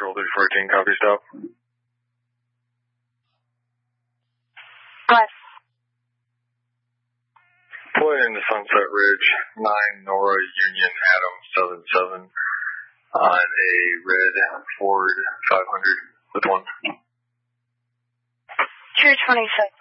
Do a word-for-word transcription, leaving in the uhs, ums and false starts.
Control three fourteen, copy stop. What? Pulling into Sunset Ridge, nine Nora Union Adam seven seven on a red Ford five hundred with one. two twenty-six.